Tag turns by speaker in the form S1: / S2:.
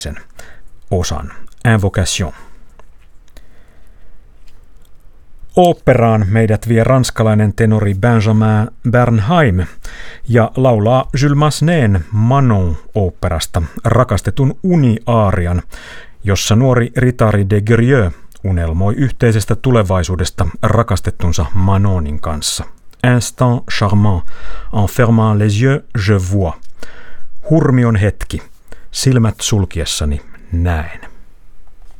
S1: osan. Invocation. Oopperaan meidät vie ranskalainen tenori Benjamin Bernheim ja laulaa Jules Massenet'n Manon-oopperasta rakastetun uni-aarian, jossa nuori ritari de Grieux unelmoi yhteisestä tulevaisuudesta rakastettunsa Manonin kanssa. Instant charmant, en fermant les yeux, je vois. Hurmion hetki, silmät sulkiessani näen.